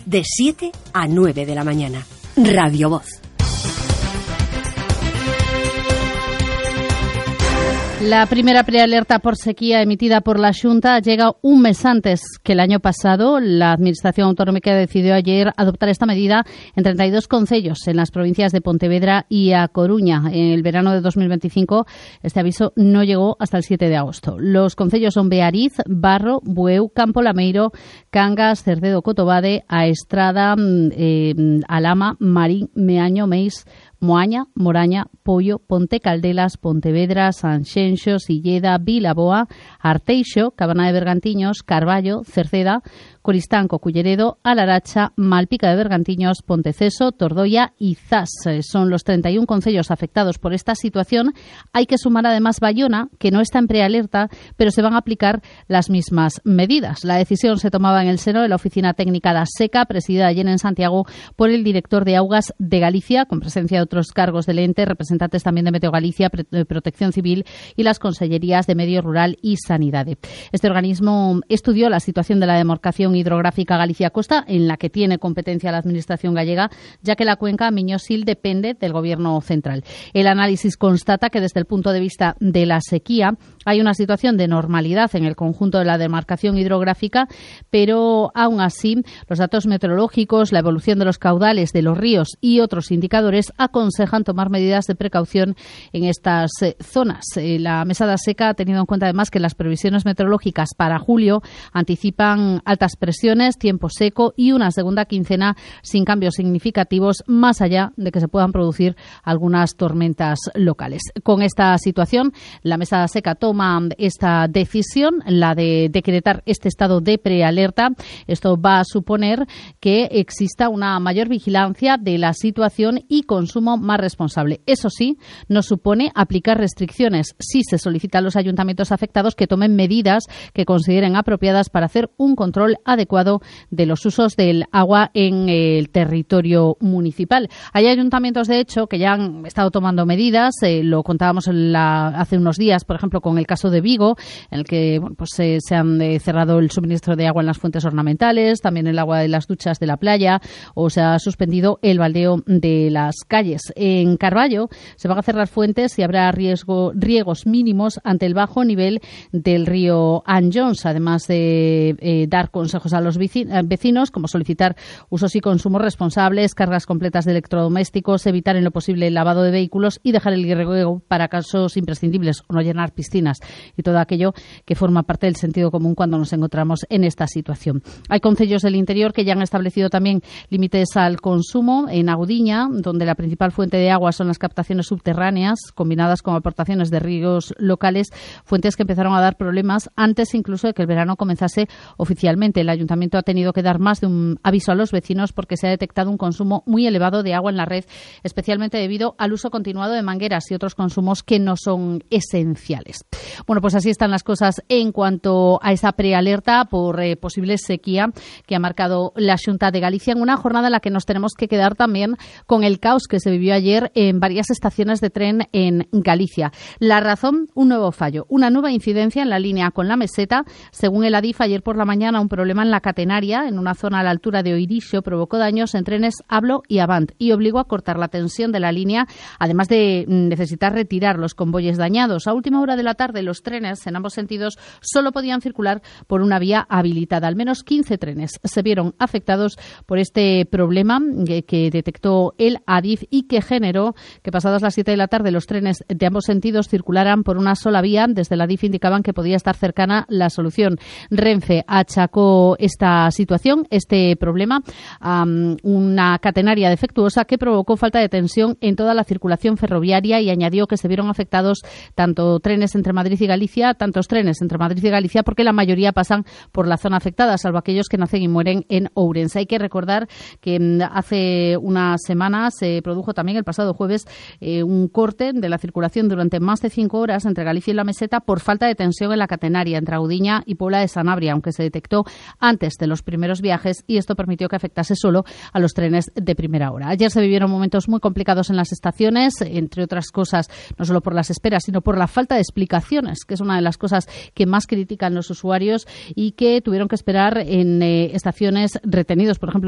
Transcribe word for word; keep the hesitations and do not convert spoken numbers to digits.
de siete a nueve de la mañana. Radio Voz. La primera prealerta por sequía emitida por la Xunta llega un mes antes que el año pasado. La Administración Autonómica decidió ayer adoptar esta medida en treinta y dos concellos en las provincias de Pontevedra y A Coruña. En el verano de dos mil veinticinco este aviso no llegó hasta el siete de agosto. Los concellos son Beariz, Barro, Bueu, Campo Lameiro, Cangas, Cerdedo, Cotobade, Aestrada, eh, Alama, Marín, Meaño, Meis, Moaña, Moraña, Pollo, Ponte Caldelas, Pontevedra, Sanxenxo, Silleda, Vilaboa, Arteixo, Cabana de Bergantiños, Carballo, Cerceda, Coristanco, Culleredo, Alaracha, Malpica de Bergantiños, Ponteceso, Tordoia y Zas. Son los treinta y uno concellos afectados por esta situación. Hay que sumar además Bayona, que no está en prealerta, pero se van a aplicar las mismas medidas. La decisión se tomaba en el seno de la Oficina Técnica da Seca, presidida ayer en Santiago por el director de Augas de Galicia, con presencia de otros cargos del ente, representantes también de Meteo Galicia, Protección Civil y las consellerías de Medio Rural y Sanidad. Este organismo estudió la situación de la demarcación hidrográfica Galicia-Costa, en la que tiene competencia la Administración gallega, ya que la cuenca Miño-Sil depende del Gobierno central. El análisis constata que desde el punto de vista de la sequía hay una situación de normalidad en el conjunto de la demarcación hidrográfica, pero aún así los datos meteorológicos, la evolución de los caudales de los ríos y otros indicadores aconsejan tomar medidas de precaución en estas eh, zonas. Eh, la mesada seca ha tenido en cuenta además que las previsiones meteorológicas para julio anticipan altas presiones, tiempo seco y una segunda quincena sin cambios significativos, más allá de que se puedan producir algunas tormentas locales. Con esta situación, la mesada seca toma esta decisión, la de decretar este estado de prealerta. Esto va a suponer que exista una mayor vigilancia de la situación y consumo más responsable. Eso sí, no supone aplicar restricciones. Sí se solicita a los ayuntamientos afectados que tomen medidas que consideren apropiadas para hacer un control adecuado de los usos del agua en el territorio municipal. Hay ayuntamientos, de hecho, que ya han estado tomando medidas. Eh, lo contábamos en la, hace unos días, por ejemplo, con el caso de Vigo, en el que bueno, pues eh, se han eh, cerrado el suministro de agua en las fuentes ornamentales, también el agua de las duchas de la playa, o se ha suspendido el baldeo de las calles. En Carballo se van a cerrar fuentes y habrá riesgo, riegos mínimos ante el bajo nivel del río Anjons, además de eh, dar consejos a los vecinos, como solicitar usos y consumos responsables, cargas completas de electrodomésticos, evitar en lo posible el lavado de vehículos y dejar el riego para casos imprescindibles o no llenar piscinas y todo aquello que forma parte del sentido común cuando nos encontramos en esta situación. Hay concellos del interior que ya han establecido también límites al consumo. En Agudiña, donde la principal fuente de agua son las captaciones subterráneas, combinadas con aportaciones de ríos locales, fuentes que empezaron a dar problemas antes incluso de que el verano comenzase oficialmente. El Ayuntamiento ha tenido que dar más de un aviso a los vecinos porque se ha detectado un consumo muy elevado de agua en la red, especialmente debido al uso continuado de mangueras y otros consumos que no son esenciales. Bueno, pues así están las cosas en cuanto a esa prealerta por eh, posible sequía que ha marcado la Xunta de Galicia en una jornada en la que nos tenemos que quedar también con el caos que se vivió ayer en varias estaciones de tren en Galicia. La razón, un nuevo fallo, una nueva incidencia en la línea con la Meseta. Según el Adif, ayer por la mañana un problema en la catenaria, en una zona a la altura de Oirixo, provocó daños en trenes Ablo y Avant y obligó a cortar la tensión de la línea, además de necesitar retirar los convoyes dañados. A última hora de la tarde, los trenes en ambos sentidos solo podían circular por una vía habilitada. Al menos quince trenes se vieron afectados por este problema que, que detectó el Adif y que generó que pasadas las siete de la tarde los trenes de ambos sentidos circularan por una sola vía. Desde el Adif indicaban que podía estar cercana la solución. Renfe achacó esta situación, este problema, a um, una catenaria defectuosa que provocó falta de tensión en toda la circulación ferroviaria y añadió que se vieron afectados tanto trenes entre Madrid y Galicia, tantos trenes entre Madrid y Galicia, porque la mayoría pasan por la zona afectada, salvo aquellos que nacen y mueren en Ourense. Hay que recordar que hace unas semanas se produjo también el pasado jueves eh, un corte de la circulación durante más de cinco horas entre Galicia y la Meseta por falta de tensión en la catenaria entre Agudiña y Puebla de Sanabria, aunque se detectó antes de los primeros viajes, y esto permitió que afectase solo a los trenes de primera hora. Ayer se vivieron momentos muy complicados en las estaciones, entre otras cosas, no solo por las esperas, sino por la falta de explicaciones, que es una de las cosas que más critican los usuarios y que tuvieron que esperar en eh, estaciones retenidos, por ejemplo,